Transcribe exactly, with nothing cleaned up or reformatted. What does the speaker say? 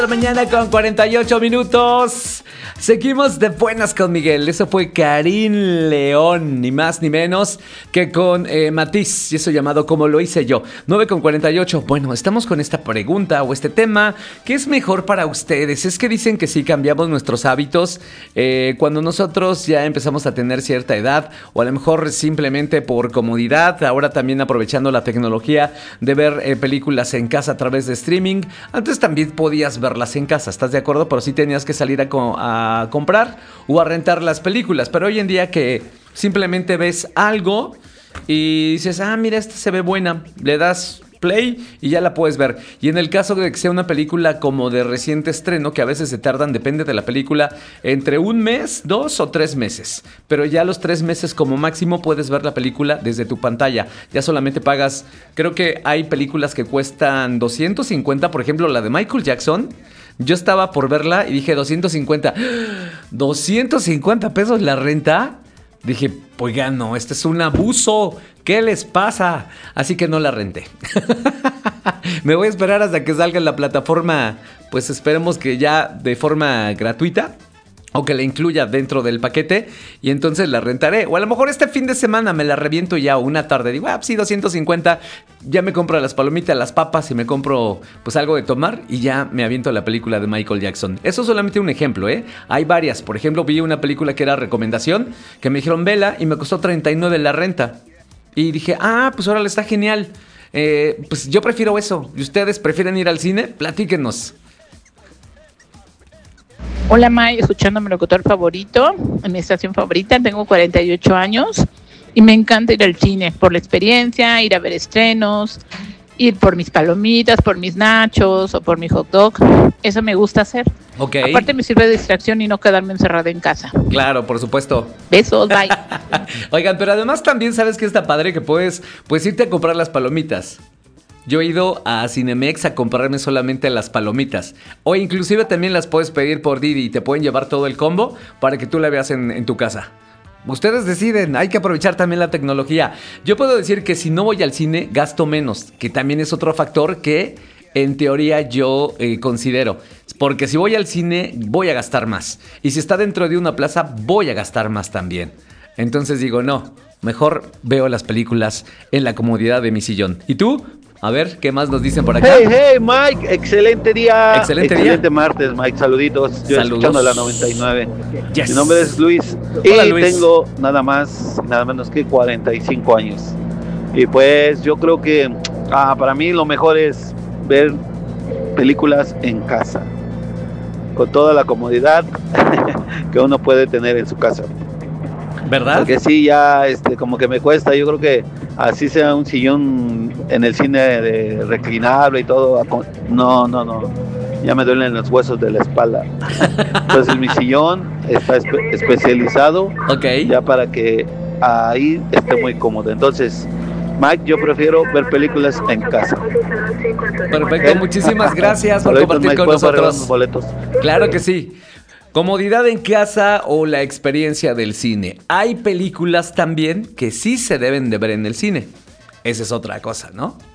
Mañana con cuarenta y ocho minutos. Seguimos de buenas con Miguel. Eso fue Karim León, ni más ni menos que con eh, Matiz, y eso llamado Como lo hice yo. nueve con cuarenta y ocho. Bueno, estamos con esta pregunta o este tema. ¿Qué es mejor para ustedes? Es que dicen que si cambiamos nuestros hábitos eh, cuando nosotros ya empezamos a tener cierta edad, o a lo mejor simplemente por comodidad, ahora también aprovechando la tecnología de ver eh, películas en casa a través de streaming. Antes también podías verlas en casa, ¿estás de acuerdo? Pero sí tenías que salir a, co- a comprar o a rentar las películas. Pero hoy en día que simplemente ves algo y dices, ah, mira, esta se ve buena, le das play y ya la puedes ver. Y en el caso de que sea una película como de reciente estreno, que a veces se tardan, depende de la película, entre un mes, dos o tres meses. Pero ya los tres meses como máximo puedes ver la película desde tu pantalla. Ya solamente pagas, creo que hay películas que cuestan doscientos cincuenta, por ejemplo, la de Michael Jackson. Yo estaba por verla y dije doscientos cincuenta. ¿doscientos cincuenta pesos la renta? Dije, oiga, no, este es un abuso. ¿Qué les pasa? Así que no la renté. Me voy a esperar hasta que salga en la plataforma. Pues esperemos que ya de forma gratuita, o que la incluya dentro del paquete, y entonces la rentaré. O a lo mejor este fin de semana me la reviento ya, o una tarde. Digo, ah, sí, doscientos cincuenta. Ya me compro las palomitas, las papas, y me compro pues algo de tomar, y ya me aviento la película de Michael Jackson. Eso es solamente un ejemplo, ¿eh? Hay varias. Por ejemplo, vi una película que era recomendación, que me dijeron, vela, y me costó treinta y nueve la renta. Y dije, ah, pues órale, está genial. Eh, pues yo prefiero eso. ¿Y ustedes prefieren ir al cine? Platíquenos. Hola May, escuchando a mi locutor favorito, en mi estación favorita. Tengo cuarenta y ocho años y me encanta ir al cine por la experiencia, ir a ver estrenos, ir por mis palomitas, por mis nachos o por mi hot dog. Eso me gusta hacer. Ok. Aparte me sirve de distracción y no quedarme encerrada en casa. Claro, por supuesto. Besos, bye. Oigan, pero además también sabes que está padre que puedes pues irte a comprar las palomitas. Yo he ido a Cinemex a comprarme solamente las palomitas. O inclusive también las puedes pedir por Didi y te pueden llevar todo el combo para que tú la veas en, en tu casa. Ustedes deciden, hay que aprovechar también la tecnología. Yo puedo decir que si no voy al cine, gasto menos, que también es otro factor que en teoría yo eh, considero. Porque si voy al cine, voy a gastar más. Y si está dentro de una plaza, voy a gastar más también. Entonces digo, no, mejor veo las películas en la comodidad de mi sillón. ¿Y tú? A ver, ¿qué más nos dicen por acá? Hey, hey, Mike, excelente día. Excelente, excelente día. martes, Mike, saluditos. Yo Saludos. escuchando la noventa y nueve. Yes. Mi nombre es Luis. Hola, y Luis. tengo nada más, nada menos que cuarenta y cinco años. Y pues yo creo que ah, para mí lo mejor es ver películas en casa, con toda la comodidad que uno puede tener en su casa. ¿Verdad? Porque sí, ya este, como que me cuesta. Yo creo que así sea un sillón en el cine de reclinable y todo, no, no, no, ya me duelen los huesos de la espalda. Entonces mi sillón está espe- especializado Ok. ya para que ahí esté muy cómodo. Entonces, Mike, yo prefiero ver películas en casa. Perfecto, muchísimas gracias por Saluditos, compartir Mike, con ¿puedo arreglar mis nosotros. boletos? Claro que sí. Comodidad en casa o la experiencia del cine. Hay películas también que sí se deben de ver en el cine. Esa es otra cosa, ¿no?